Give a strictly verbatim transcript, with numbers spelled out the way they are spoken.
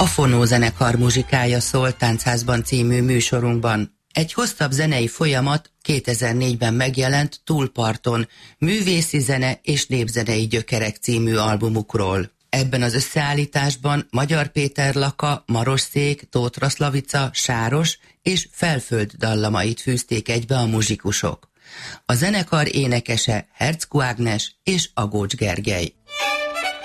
Afonó zenekar muzsikája szól Táncházban című műsorunkban. Egy hosszabb zenei folyamat kétezer-négyben megjelent Túlparton, művészi zene és népzenei gyökerek című albumukról. Ebben az összeállításban Magyar Péter Laka, Marosszék, Tóth Slavica, Sáros és Felföld dallamait fűzték egybe a muzsikusok. A zenekar énekese Herczkó Ágnes és Agócs Gergely.